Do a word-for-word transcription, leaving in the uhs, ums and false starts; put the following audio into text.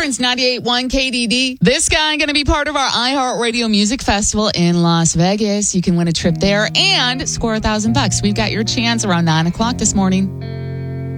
Prince, ninety-eight point one K D D. This guy going to be part of our iHeartRadio Music Festival in Las Vegas. You can win a trip there and score a thousand bucks. We've got your chance around nine o'clock this morning.